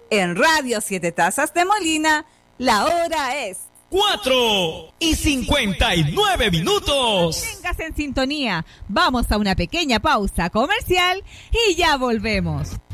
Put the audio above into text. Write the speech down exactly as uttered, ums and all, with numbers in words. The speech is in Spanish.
En Radio Siete Tazas de Molina, la hora es cuatro y cincuenta y nueve minutos. Tengas en sintonía. Vamos a una pequeña pausa comercial y ya volvemos.